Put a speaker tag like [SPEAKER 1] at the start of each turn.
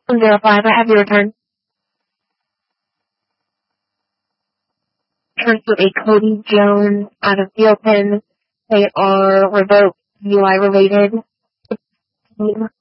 [SPEAKER 1] 05, I have your return. Turns to a Cody Jones out of the open. They are revoked UI related.